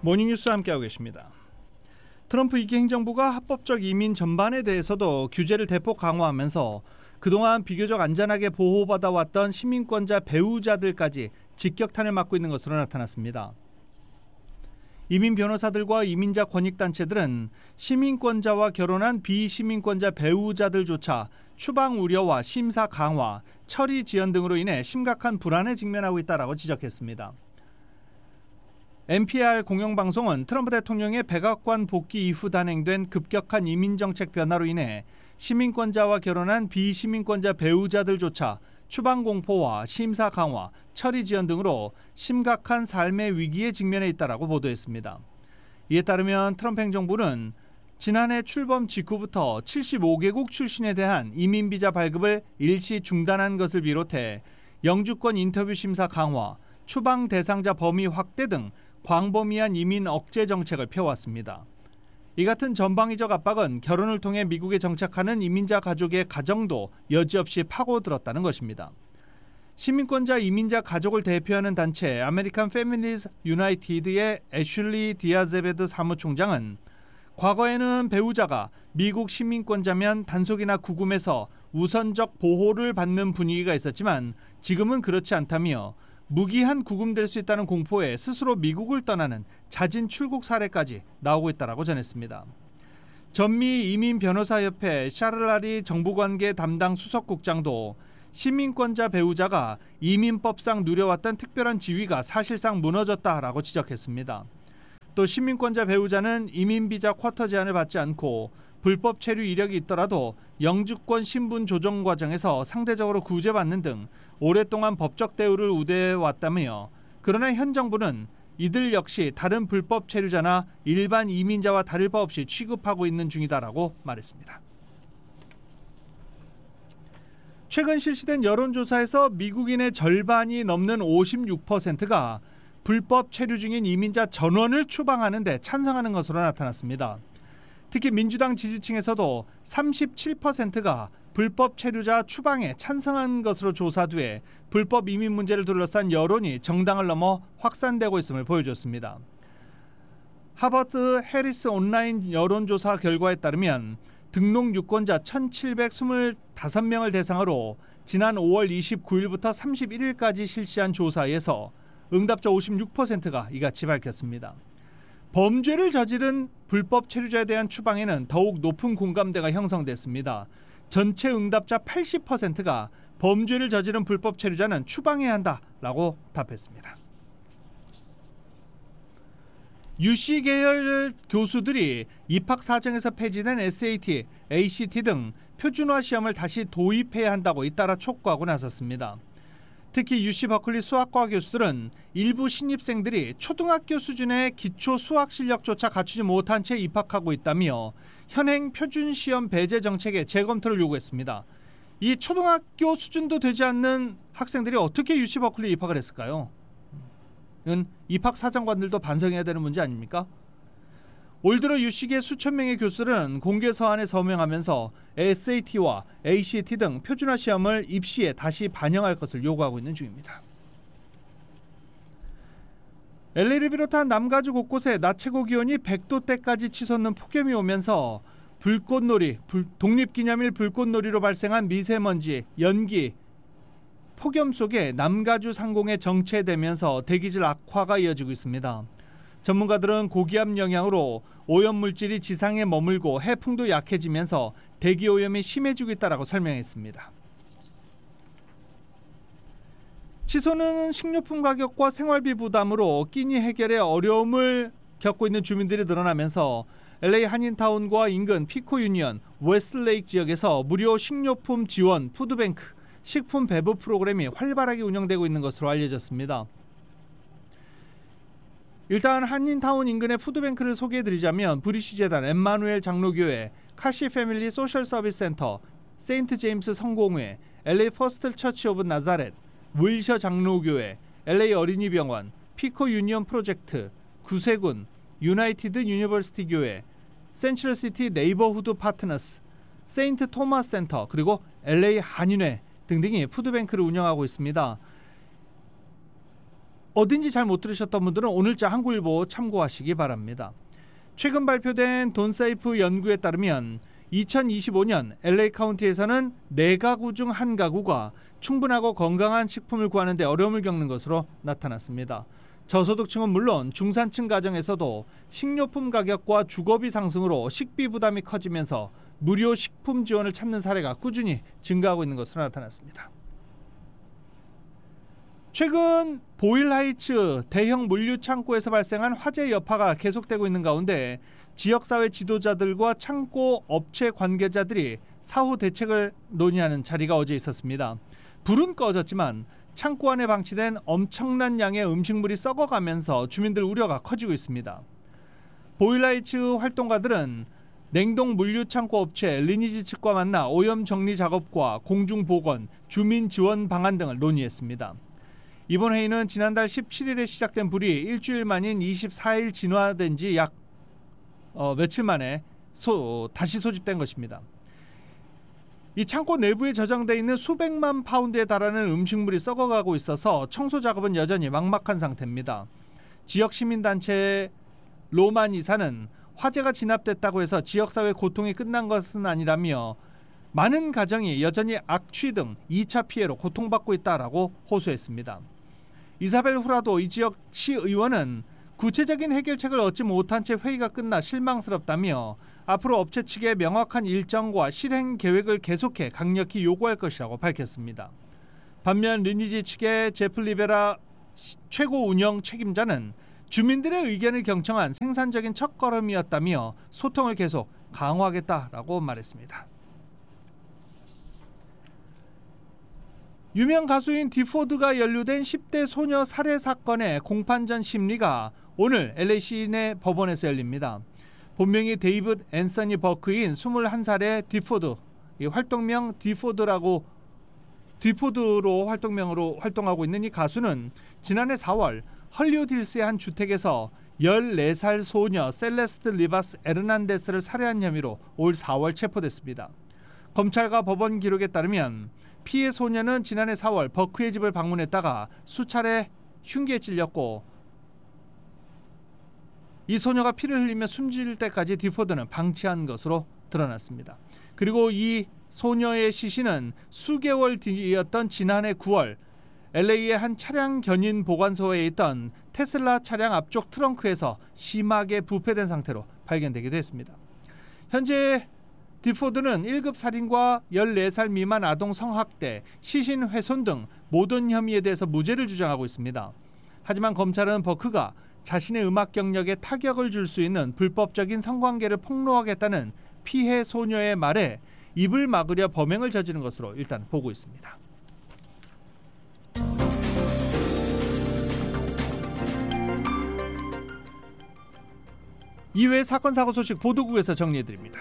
모닝뉴스 함께하고 계십니다. 트럼프 2기 행정부가 합법적 이민 전반에 대해서도 규제를 대폭 강화하면서 그동안 비교적 안전하게 보호받아왔던 시민권자 배우자들까지 직격탄을 맞고 있는 것으로 나타났습니다. 이민 변호사들과 이민자 권익단체들은 시민권자와 결혼한 비시민권자 배우자들조차 추방 우려와 심사 강화, 처리 지연 등으로 인해 심각한 불안에 직면하고 있다고 지적했습니다. NPR 공영방송은 트럼프 대통령의 백악관 복귀 이후 단행된 급격한 이민정책 변화로 인해 시민권자와 결혼한 비시민권자 배우자들조차 추방 공포와 심사 강화, 처리 지연 등으로 심각한 삶의 위기에 직면해 있다고 보도했습니다. 이에 따르면 트럼프 행정부는 지난해 출범 직후부터 75개국 출신에 대한 이민비자 발급을 일시 중단한 것을 비롯해 영주권 인터뷰 심사 강화, 추방 대상자 범위 확대 등 광범위한 이민 억제 정책을 펴왔습니다. 이 같은 전방위적 압박은 결혼을 통해 미국에 정착하는 이민자 가족의 가정도 여지없이 파고들었다는 것입니다. 시민권자 이민자 가족을 대표하는 단체 아메리칸 패밀리즈 유나이티드의 애슐리 디아제베드 사무총장은 과거에는 배우자가 미국 시민권자면 단속이나 구금에서 우선적 보호를 받는 분위기가 있었지만 지금은 그렇지 않다며 무기한 구금될 수 있다는 공포에 스스로 미국을 떠나는 자진 출국 사례까지 나오고 있다고 전했습니다. 전미 이민 변호사협회 샤를라리 정부관계 담당 수석국장도 시민권자 배우자가 이민법상 누려왔던 특별한 지위가 사실상 무너졌다라고 지적했습니다. 또 시민권자 배우자는 이민비자 쿼터 제한을 받지 않고 불법 체류 이력이 있더라도 영주권 신분 조정 과정에서 상대적으로 구제받는 등 오랫동안 법적 대우를 우대해왔다며 그러나 현 정부는 이들 역시 다른 불법 체류자나 일반 이민자와 다를 바 없이 취급하고 있는 중이다라고 말했습니다. 최근 실시된 여론조사에서 미국인의 절반이 넘는 56%가 불법 체류 중인 이민자 전원을 추방하는 데 찬성하는 것으로 나타났습니다. 특히 민주당 지지층에서도 37%가 불법 체류자 추방에 찬성한 것으로 조사돼 불법 이민 문제를 둘러싼 여론이 정당을 넘어 확산되고 있음을 보여줬습니다. 하버드 해리스 온라인 여론조사 결과에 따르면 등록 유권자 1,725명을 대상으로 지난 5월 29일부터 31일까지 실시한 조사에서 응답자 56%가 이같이 밝혔습니다. 범죄를 저지른 불법 체류자에 대한 추방에는 더욱 높은 공감대가 형성됐습니다. 전체 응답자 80%가 범죄를 저지른 불법 체류자는 추방해야 한다라고 답했습니다. UC 계열 교수들이 입학 사정에서 폐지된 SAT, ACT 등 표준화 시험을 다시 도입해야 한다고 잇따라 촉구하고 나섰습니다. 특히 UC 버클리 수학과 교수들은 일부 신입생들이 초등학교 수준의 기초 수학 실력조차 갖추지 못한 채 입학하고 있다며 현행 표준시험 배제 정책의 재검토를 요구했습니다. 이 초등학교 수준도 되지 않는 학생들이 어떻게 UC 버클리 입학을 했을까요? 이건 입학 사정관들도 반성해야 되는 문제 아닙니까? 올 들어 UC계 수천 명의 교수들은 공개 서한에 서명하면서 SAT와 ACT 등 표준화 시험을 입시에 다시 반영할 것을 요구하고 있는 중입니다. LA를 비롯한 남가주 곳곳에 낮 최고 기온이 100도대까지 치솟는 폭염이 오면서 불꽃놀이, 독립기념일 불꽃놀이로 발생한 미세먼지, 연기, 폭염 속에 남가주 상공에 정체되면서 대기질 악화가 이어지고 있습니다. 전문가들은 고기압 영향으로 오염물질이 지상에 머물고 해풍도 약해지면서 대기오염이 심해지고 있다고 설명했습니다. 치솟는 식료품 가격과 생활비 부담으로 끼니 해결에 어려움을 겪고 있는 주민들이 늘어나면서 LA 한인타운과 인근 피코 유니언, 웨스트레이크 지역에서 무료 식료품 지원 푸드뱅크, 식품 배부 프로그램이 활발하게 운영되고 있는 것으로 알려졌습니다. 일단 한인타운 인근의 푸드뱅크를 소개해드리자면 브리시재단, 엠마누엘 장로교회, 카시 패밀리 소셜 서비스 센터, 세인트 제임스 성공회, LA 퍼스트 처치 오브 나자렛, 윌셔 장로교회, LA 어린이병원, 피코 유니언 프로젝트, 구세군, 유나이티드 유니버시티 교회, 센트럴시티 네이버후드 파트너스, 세인트 토마스 센터, 그리고 LA 한인회 등등이 푸드뱅크를 운영하고 있습니다. 어딘지 잘 못 들으셨던 분들은 오늘자 한국일보 참고하시기 바랍니다. 최근 발표된 돈세이프 연구에 따르면 2025년 LA 카운티에서는 4가구 중 1가구가 충분하고 건강한 식품을 구하는 데 어려움을 겪는 것으로 나타났습니다. 저소득층은 물론 중산층 가정에서도 식료품 가격과 주거비 상승으로 식비 부담이 커지면서 무료 식품 지원을 찾는 사례가 꾸준히 증가하고 있는 것으로 나타났습니다. 최근 보일하이츠 대형 물류 창고에서 발생한 화재 여파가 계속되고 있는 가운데 지역사회 지도자들과 창고 업체 관계자들이 사후 대책을 논의하는 자리가 어제 있었습니다. 불은 꺼졌지만 창고 안에 방치된 엄청난 양의 음식물이 썩어가면서 주민들 우려가 커지고 있습니다. 보일하이츠 활동가들은 냉동 물류 창고 업체 리니지 측과 만나 오염 정리 작업과 공중 보건, 주민 지원 방안 등을 논의했습니다. 이번 회의는 지난달 17일에 시작된 불이 일주일 만인 24일 진화된 지 약 며칠 만에 다시 소집된 것입니다. 이 창고 내부에 저장되어 있는 수백만 파운드에 달하는 음식물이 썩어가고 있어서 청소 작업은 여전히 막막한 상태입니다. 지역 시민단체 로만 이사는 화재가 진압됐다고 해서 지역사회 고통이 끝난 것은 아니라며 많은 가정이 여전히 악취 등 2차 피해로 고통받고 있다라고 호소했습니다. 이사벨 후라도 이 지역 시의원은 구체적인 해결책을 얻지 못한 채 회의가 끝나 실망스럽다며 앞으로 업체 측의 명확한 일정과 실행 계획을 계속해 강력히 요구할 것이라고 밝혔습니다. 반면 리니지 측의 제프 리베라 최고 운영 책임자는 주민들의 의견을 경청한 생산적인 첫걸음이었다며 소통을 계속 강화하겠다라고 말했습니다. 유명 가수인 디포드가 연루된 10대 소녀 살해 사건의 공판전 심리가 오늘 LA 시내 법원에서 열립니다. 본명이 데이빗 앤서니 버크인 21살의 디포드, 활동명 디포드로 활동명으로 활동하고 있는 이 가수는 지난해 4월 헐리우드 힐스의 한 주택에서 14살 소녀 셀레스트 리바스 에르난데스를 살해한 혐의로 올 4월 체포됐습니다. 검찰과 법원 기록에 따르면 피해 소녀는 지난해 4월 버크의 집을 방문했다가 수차례 흉기에 찔렸고 이 소녀가 피를 흘리며 숨질 때까지 디포드는 방치한 것으로 드러났습니다. 그리고 이 소녀의 시신은 수개월 뒤였던 지난해 9월 LA의 한 차량 견인 보관소에 있던 테슬라 차량 앞쪽 트렁크에서 심하게 부패된 상태로 발견되기도 했습니다. 현재 디포드는 1급 살인과 14살 미만 아동 성학대, 시신 훼손 등 모든 혐의에 대해서 무죄를 주장하고 있습니다. 하지만 검찰은 버크가 자신의 음악 경력에 타격을 줄 수 있는 불법적인 성관계를 폭로하겠다는 피해 소녀의 말에 입을 막으려 범행을 저지른 것으로 일단 보고 있습니다. 이외의 사건 사고 소식 보도국에서 정리해드립니다.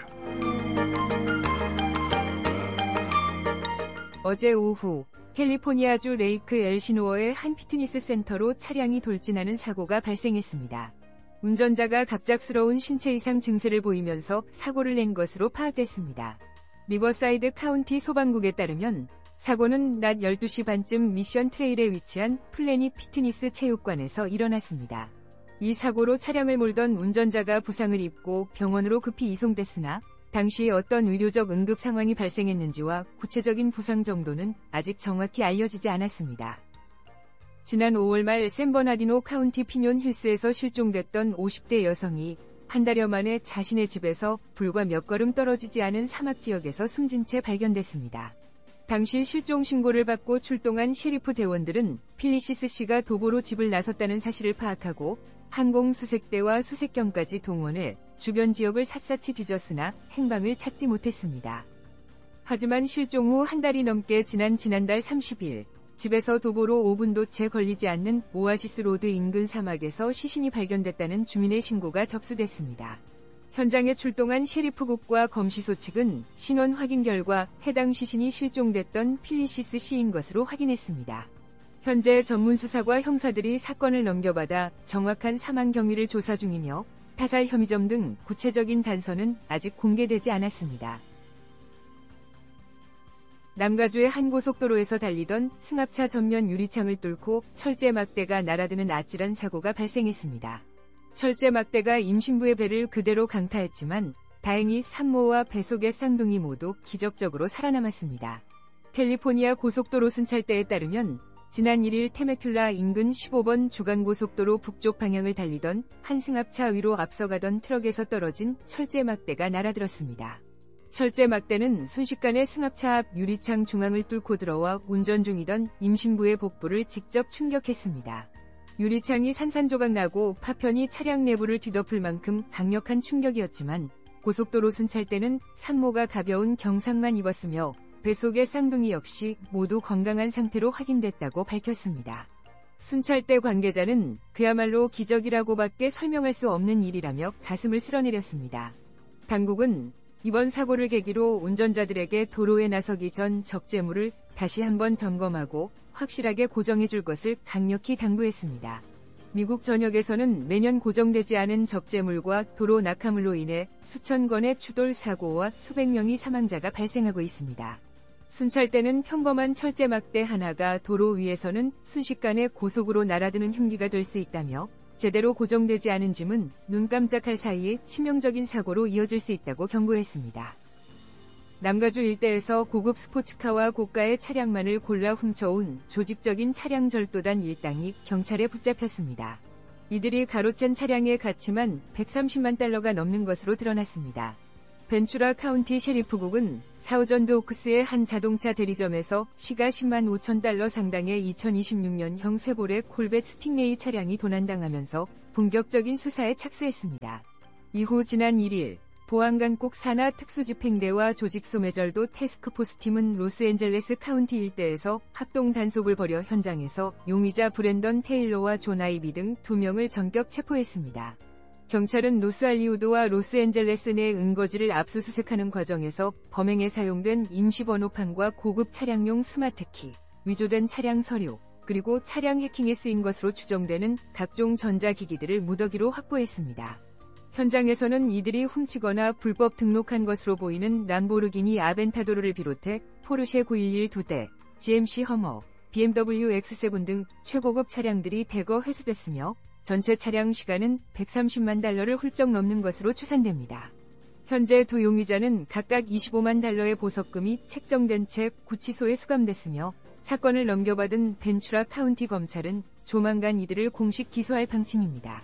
어제 오후 캘리포니아주 레이크 엘시노어의 한 피트니스 센터로 차량이 돌진하는 사고가 발생했습니다. 운전자가 갑작스러운 신체 이상 증세를 보이면서 사고를 낸 것으로 파악됐습니다. 리버사이드 카운티 소방국에 따르면 사고는 낮 12시 반쯤 미션 트레일에 위치한 플래닛 피트니스 체육관에서 일어났습니다. 이 사고로 차량을 몰던 운전자가 부상을 입고 병원으로 급히 이송됐으나 당시 어떤 의료적 응급 상황이 발생했는지와 구체적인 부상 정도는 아직 정확히 알려지지 않았습니다. 지난 5월 말 샌버나디노 카운티 피뇽 힐스에서 실종됐던 50대 여성이 한 달여 만에 자신의 집에서 불과 몇 걸음 떨어지지 않은 사막 지역에서 숨진 채 발견됐습니다. 당시 실종 신고를 받고 출동한 셰리프 대원들은 필리시스 씨가 도보로 집을 나섰다는 사실을 파악하고 항공수색대와 수색경까지 동원해 주변 지역을 샅샅이 뒤졌으나 행방을 찾지 못했습니다. 하지만 실종 후 한 달이 넘게 지난 지난달 30일 집에서 도보로 5분도 채 걸리지 않는 오아시스 로드 인근 사막에서 시신이 발견됐다는 주민의 신고가 접수됐습니다. 현장에 출동한 셰리프국과 검시소 측은 신원 확인 결과 해당 시신이 실종됐던 필리시스 씨인 것으로 확인했습니다. 현재 전문수사과 형사들이 사건을 넘겨받아 정확한 사망 경위를 조사 중이며 타살 혐의점 등 구체적인 단서는 아직 공개되지 않았습니다. 남가주의 한 고속도로에서 달리던 승합차 전면 유리창을 뚫고 철제 막대가 날아드는 아찔한 사고가 발생했습니다. 철제 막대가 임신부의 배를 그대로 강타했지만 다행히 산모와 배 속의 쌍둥이 모두 기적적으로 살아남았습니다. 캘리포니아 고속도로 순찰대에 따르면 지난 1일 테메큘라 인근 15번 주간고속도로 북쪽 방향을 달리던 한 승합차 위로 앞서가던 트럭에서 떨어진 철제 막대가 날아들었습니다. 철제 막대는 순식간에 승합차 앞 유리창 중앙을 뚫고 들어와 운전 중이던 임신부의 복부를 직접 충격했습니다. 유리창이 산산조각 나고 파편이 차량 내부를 뒤덮을 만큼 강력한 충격이었지만 고속도로 순찰대는 산모가 가벼운 경상만 입었으며 배 속의 쌍둥이 역시 모두 건강한 상태로 확인됐다고 밝혔습니다. 순찰대 관계자는 그야말로 기적이라고밖에 설명할 수 없는 일이라며 가슴을 쓸어내렸습니다. 당국은 이번 사고를 계기로 운전자들에게 도로에 나서기 전 적재물을 다시 한번 점검하고 확실하게 고정해 줄 것을 강력히 당부했습니다. 미국 전역에서는 매년 고정되지 않은 적재물과 도로 낙하물로 인해 수천 건의 추돌 사고와 수백 명의 사망자가 발생하고 있습니다. 순찰대는 평범한 철제 막대 하나가 도로 위에서는 순식간에 고속으로 날아드는 흉기가 될 수 있다며 제대로 고정되지 않은 짐은 눈 깜짝할 사이에 치명적인 사고로 이어질 수 있다고 경고했습니다. 남가주 일대에서 고급 스포츠카와 고가의 차량만을 골라 훔쳐온 조직적인 차량 절도단 일당이 경찰에 붙잡혔습니다. 이들이 가로챈 차량의 가치만 130만 달러가 넘는 것으로 드러났습니다. 벤츄라 카운티 셰리프국은 사우전드 오크스의 한 자동차 대리점에서 시가 10만 5천 달러 상당의 2026년형 쉐보레 콜벳 스팅레이 차량이 도난당하면서 본격적인 수사에 착수했습니다. 이후 지난 1일 보안강국 산하 특수집행대와 조직소매절도 태스크포스팀은 로스앤젤레스 카운티 일대에서 합동 단속을 벌여 현장에서 용의자 브랜던 테일러와 존 아이비 등 2명을 전격 체포했습니다. 경찰은 노스할리우드와 로스앤젤레스 내 은거지를 압수수색하는 과정에서 범행에 사용된 임시번호판과 고급 차량용 스마트키, 위조된 차량 서류, 그리고 차량 해킹에 쓰인 것으로 추정되는 각종 전자기기들을 무더기로 확보했습니다. 현장에서는 이들이 훔치거나 불법 등록한 것으로 보이는 람보르기니 아벤타도르를 비롯해 포르쉐 911 2대, GMC 허머, BMW X7 등 최고급 차량들이 대거 회수됐으며 전체 차량 시가는 130만 달러를 훌쩍 넘는 것으로 추산됩니다. 현재 두 용의자는 각각 25만 달러의 보석금이 책정된 채 구치소에 수감됐으며 사건을 넘겨받은 벤츄라 카운티 검찰은 조만간 이들을 공식 기소할 방침입니다.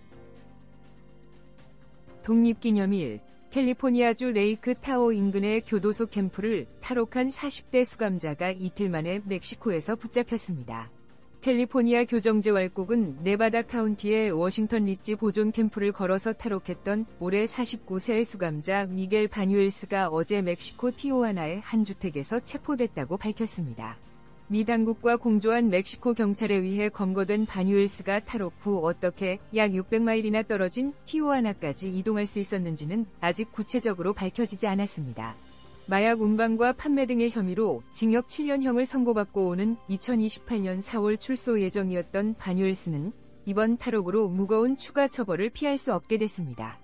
독립기념일, 캘리포니아주 레이크 타호 인근의 교도소 캠프를 탈옥한 40대 수감자가 이틀 만에 멕시코에서 붙잡혔습니다. 캘리포니아 교정제왈국은 네바다 카운티의 워싱턴 리지 보존 캠프를 걸어서 탈옥했던 올해 49세의 수감자 미겔 바뉴엘스가 어제 멕시코 티오하나의 한 주택에서 체포됐다고 밝혔습니다. 미 당국과 공조한 멕시코 경찰에 의해 검거된 바뉴엘스가 탈옥 후 어떻게 약 600마일이나 떨어진 티오하나까지 이동할 수 있었는지는 아직 구체적으로 밝혀지지 않았습니다. 마약 운반과 판매 등의 혐의로 징역 7년형을 선고받고 오는 2028년 4월 출소 예정이었던 바뉴엘스는 이번 탈옥으로 무거운 추가 처벌을 피할 수 없게 됐습니다.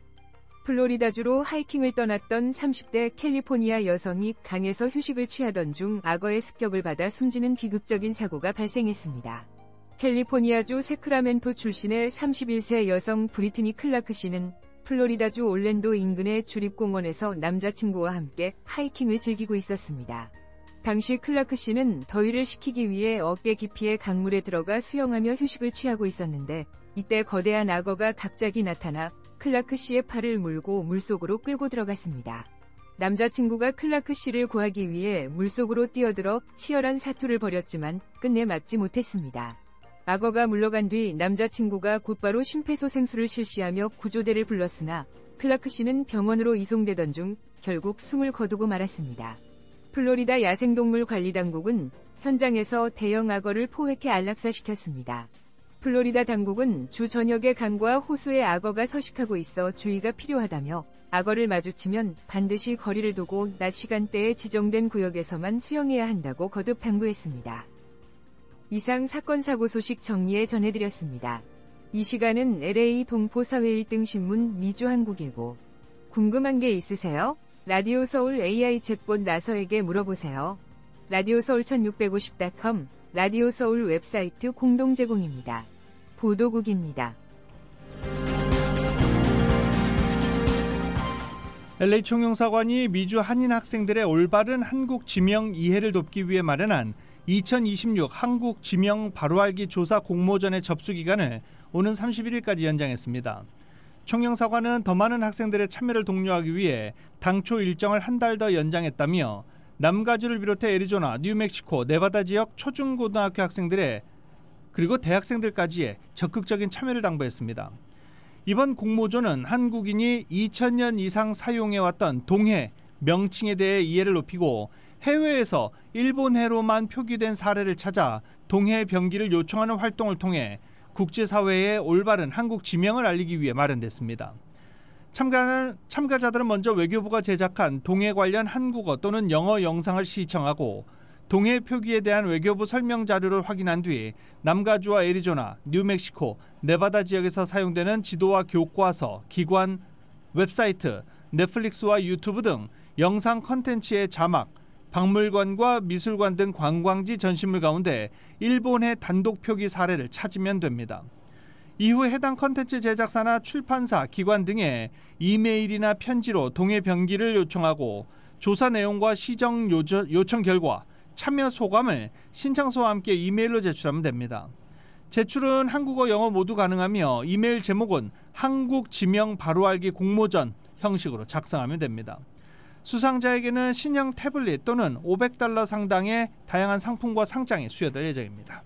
플로리다주로 하이킹을 떠났던 30대 캘리포니아 여성이 강에서 휴식을 취하던 중 악어의 습격을 받아 숨지는 비극적인 사고가 발생했습니다. 캘리포니아주 세크라멘토 출신의 31세 여성 브리트니 클라크 씨는 플로리다주 올랜도 인근의 주립공원에서 남자친구와 함께 하이킹을 즐기고 있었습니다. 당시 클라크 씨는 더위를 식히기 위해 어깨 깊이의 강물에 들어가 수영하며 휴식을 취하고 있었는데 이때 거대한 악어가 갑자기 나타나 클라크 씨의 팔을 물고 물속으로 끌고 들어갔습니다. 남자친구가 클라크 씨를 구하기 위해 물속으로 뛰어들어 치열한 사투를 벌였지만 끝내 막지 못했습니다. 악어가 물러간 뒤 남자친구가 곧바로 심폐소생술을 실시하며 구조대를 불렀으나 클라크 씨는 병원으로 이송되던 중 결국 숨을 거두고 말았습니다. 플로리다 야생동물관리당국은 현장에서 대형 악어를 포획해 안락사시켰습니다. 플로리다 당국은 주 전역의 강과 호수에 악어가 서식하고 있어 주의가 필요하다며 악어를 마주치면 반드시 거리를 두고 낮 시간대에 지정된 구역에서만 수영해야 한다고 거듭 당부했습니다. 이상 사건 사고 소식 정리해 전해드렸습니다. 이 시간은 LA 동포사회 1등 신문 미주한국일보. 궁금한 게 있으세요? 라디오 서울 AI 챗봇 나서에게 물어보세요. 라디오서울 1650.com, 라디오서울 웹사이트 공동 제공입니다. 보도국입니다. LA 총영사관이 미주 한인 학생들의 올바른 한국 지명 이해를 돕기 위해 마련한 2026 한국 지명 바로알기 조사 공모전의 접수 기간을 오는 31일까지 연장했습니다. 총영사관은 더 많은 학생들의 참여를 독려하기 위해 당초 일정을 한 달 더 연장했다며 남가주를 비롯해 애리조나, 뉴멕시코, 네바다 지역 초중고등학교 학생들의 그리고 대학생들까지의 적극적인 참여를 당부했습니다. 이번 공모전은 한국인이 2000년 이상 사용해왔던 동해, 명칭에 대해 이해를 높이고 해외에서 일본해로만 표기된 사례를 찾아 동해 병기를 요청하는 활동을 통해 국제사회에 올바른 한국 지명을 알리기 위해 마련됐습니다. 참가자들은 먼저 외교부가 제작한 동해 관련 한국어 또는 영어 영상을 시청하고 동해 표기에 대한 외교부 설명 자료를 확인한 뒤 남가주와 애리조나, 뉴멕시코, 네바다 지역에서 사용되는 지도와 교과서, 기관, 웹사이트, 넷플릭스와 유튜브 등 영상 콘텐츠의 자막, 박물관과 미술관 등 관광지 전시물 가운데 일본의 단독 표기 사례를 찾으면 됩니다. 이후 해당 콘텐츠 제작사나 출판사, 기관 등에 이메일이나 편지로 동해 병기를 요청하고 조사 내용과 시정 요청 결과, 참여 소감을 신청서와 함께 이메일로 제출하면 됩니다. 제출은 한국어, 영어 모두 가능하며 이메일 제목은 한국 지명 바로알기 공모전 형식으로 작성하면 됩니다. 수상자에게는 신형 태블릿 또는 $500 상당의 다양한 상품과 상장이 수여될 예정입니다.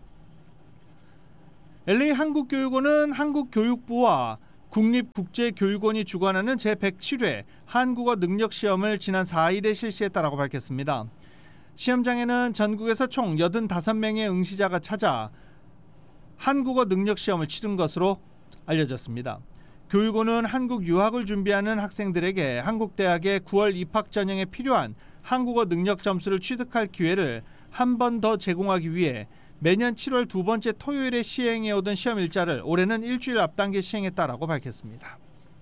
LA 한국교육원은 한국교육부와 국립국제교육원이 주관하는 제107회 한국어 능력시험을 지난 4일에 실시했다고 밝혔습니다. 시험장에는 전국에서 총 85명의 응시자가 찾아 한국어 능력시험을 치른 것으로 알려졌습니다. 교육원은 한국 유학을 준비하는 학생들에게 한국 대학의 9월 입학 전형에 필요한 한국어 능력 점수를 취득할 기회를 한 번 더 제공하기 위해 매년 7월 두 번째 토요일에 시행해오던 시험 일자를 올해는 일주일 앞당겨 시행했다라고 밝혔습니다.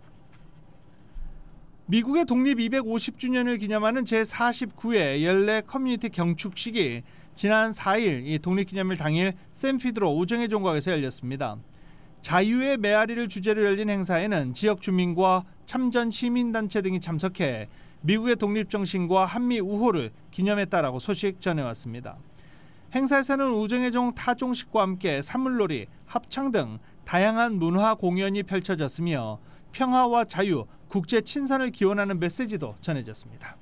미국의 독립 250주년을 기념하는 제49회 연례 커뮤니티 경축식이 지난 4일 이 독립기념일 당일 샌피드로 우정의 종각에서 열렸습니다. 자유의 메아리를 주제로 열린 행사에는 지역 주민과 참전 시민단체 등이 참석해 미국의 독립정신과 한미 우호를 기념했다라고 소식 전해왔습니다. 행사에서는 우정의 종 타종식과 함께 사물놀이, 합창 등 다양한 문화 공연이 펼쳐졌으며 평화와 자유, 국제 친선을 기원하는 메시지도 전해졌습니다.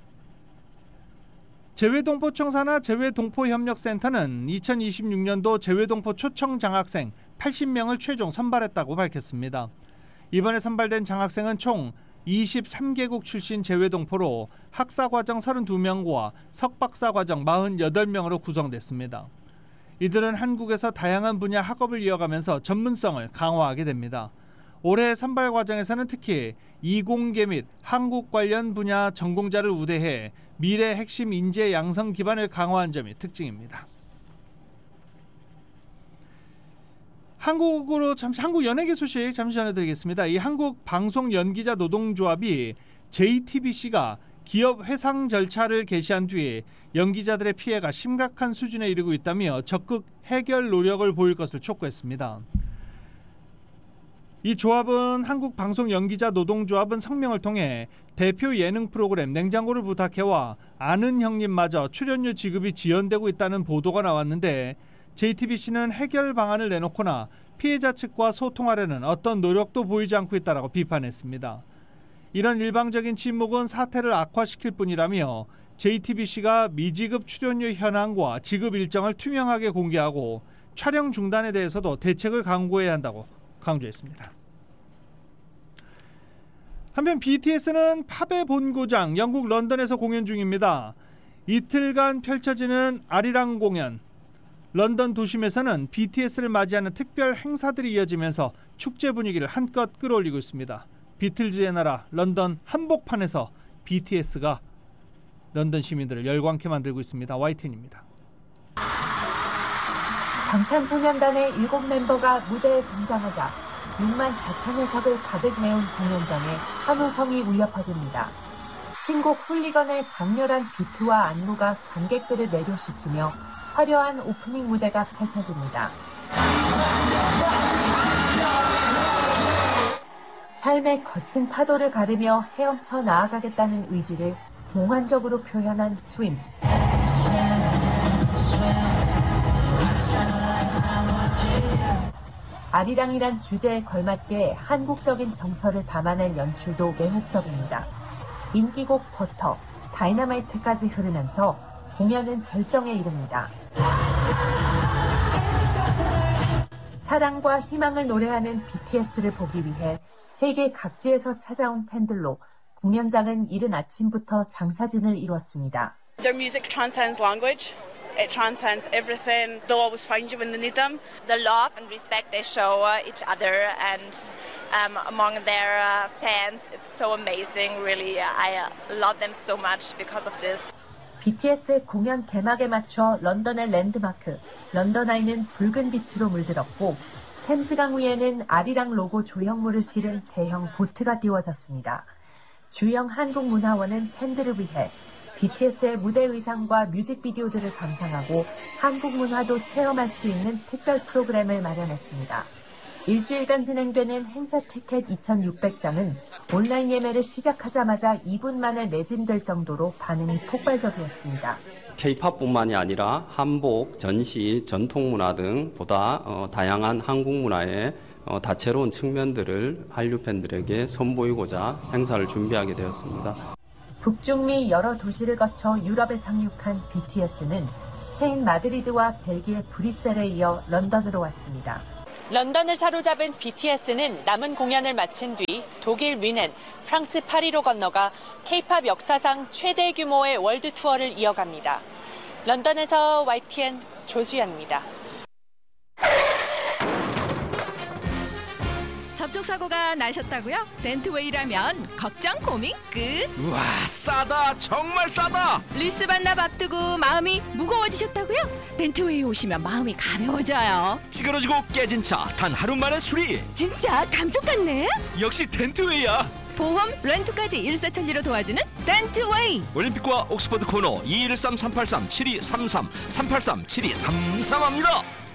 재외동포청사나 재외동포협력센터는 2026년도 재외동포 초청 장학생 80명을 최종 선발했다고 밝혔습니다. 이번에 선발된 장학생은 총 23개국 출신 재외동포로 학사과정 32명과 석박사과정 48명으로 구성됐습니다. 이들은 한국에서 다양한 분야 학업을 이어가면서 전문성을 강화하게 됩니다. 올해 선발 과정에서는 특히 이공계 및 한국 관련 분야 전공자를 우대해 미래 핵심 인재 양성 기반을 강화한 점이 특징입니다. 한국 연예계 소식 잠시 전해드리겠습니다. 이 한국 방송 연기자 노동조합이 JTBC가 기업 회상 절차를 개시한 뒤에 연기자들의 피해가 심각한 수준에 이르고 있다며 적극 해결 노력을 보일 것을 촉구했습니다. 이 조합은 한국방송연기자노동조합은 성명을 통해 대표 예능 프로그램 냉장고를 부탁해와 아는 형님마저 출연료 지급이 지연되고 있다는 보도가 나왔는데 JTBC는 해결 방안을 내놓거나 피해자 측과 소통하려는 어떤 노력도 보이지 않고 있다고 비판했습니다. 이런 일방적인 침묵은 사태를 악화시킬 뿐이라며 JTBC가 미지급 출연료 현황과 지급 일정을 투명하게 공개하고 촬영 중단에 대해서도 대책을 강구해야 한다고 강조했습니다. 한편 BTS는 팝의 본고장 영국 런던에서 공연 중입니다. 이틀간 펼쳐지는 아리랑 공연, 런던 도심에서는 BTS를 맞이하는 특별 행사들이 이어지면서 축제 분위기를 한껏 끌어올리고 있습니다. 비틀즈의 나라 런던 한복판에서 BTS가 런던 시민들을 열광케 만들고 있습니다. YTN입니다. 방탄소년단의 7멤버가 무대에 등장하자 6만 4천여 석을 가득 메운 공연장에 환호성이 울려 퍼집니다. 신곡 훌리건의 강렬한 비트와 안무가 관객들을 매료시키며 화려한 오프닝 무대가 펼쳐집니다. 삶의 거친 파도를 가르며 헤엄쳐 나아가겠다는 의지를 몽환적으로 표현한 스윙. 아리랑이란 주제에 걸맞게 한국적인 정서를 담아낸 연출도 매혹적입니다. 인기곡 버터, 다이너마이트까지 흐르면서 공연은 절정에 이릅니다. 사랑과 희망을 노래하는 BTS를 보기 위해 세계 각지에서 찾아온 팬들로 공연장은 이른 아침부터 장사진을 이뤘습니다. Their music transcends language. It transcends everything. They'll always find you when they need them. The love and respect they show each other and among their fans, it's so amazing. Really, I love them so much because of this. BTS의 공연 개막에 맞춰 런던의 랜드마크, 런던 아이는 붉은 빛으로 물들었고 템스강 위에는 아리랑 로고 조형물을 실은 대형 보트가 띄워졌습니다. 주영 한국문화원은 팬들을 위해 BTS의 무대 의상과 뮤직비디오들을 감상하고 한국 문화도 체험할 수 있는 특별 프로그램을 마련했습니다. 일주일간 진행되는 행사 티켓 2,600장은 온라인 예매를 시작하자마자 2분 만에 매진될 정도로 반응이 폭발적이었습니다. K-팝뿐만이 아니라 한복, 전시, 전통문화 등 보다 다양한 한국 문화의 다채로운 측면들을 한류 팬들에게 선보이고자 행사를 준비하게 되었습니다. 북중미 여러 도시를 거쳐 유럽에 상륙한 BTS는 스페인 마드리드와 벨기에 브뤼셀에 이어 런던으로 왔습니다. 런던을 사로잡은 BTS는 남은 공연을 마친 뒤 독일 뮌헨, 프랑스 파리로 건너가 K-팝 역사상 최대 규모의 월드 투어를 이어갑니다. 런던에서 YTN 조수연입니다. 접촉사고가 나셨다고요? 렌트웨이라면 걱정 고민 끝. 우와, 싸다, 정말 싸다. 리스 반납 앞두고 마음이 무거워지셨다고요? 렌트웨이 오시면 마음이 가벼워져요. 찌그러지고 깨진 차 단 하루 만에 수리. 진짜 감쪽 같네. 역시 렌트웨이야. 보험, 렌트까지 일사천리로 도와주는 렌트웨이. 올림픽과 옥스퍼드 코너 213-383-7233 383-7233합니다.